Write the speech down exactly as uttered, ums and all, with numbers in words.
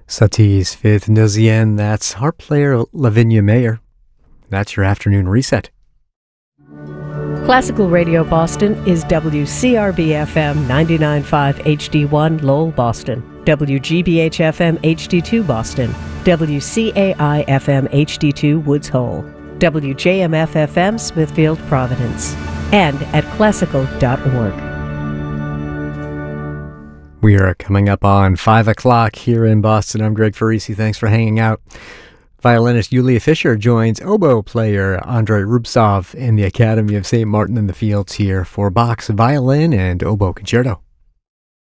Satie's Fifth Nozien, that's harp player Lavinia Mayer. That's your afternoon reset. Classical Radio Boston is W C R B F M ninety-nine point five H D one Lowell, Boston, W G B H F M H D two Boston, W C A I F M H D two Woods Hole, W J M F F M Smithfield, Providence, and at classical dot org. We are coming up on five o'clock here in Boston. I'm Greg Farisi. Thanks for hanging out. Violinist Yulia Fisher joins oboe player Andrei Rubtsov in the Academy of Saint Martin in the Fields here for Bach's Violin and Oboe Concerto.